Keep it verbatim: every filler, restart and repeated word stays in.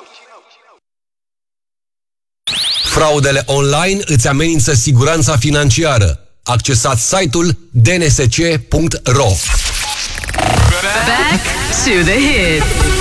Fraudele online îți amenință siguranța financiară. Accesați site-ul d n s c punct r o. Back to the hits.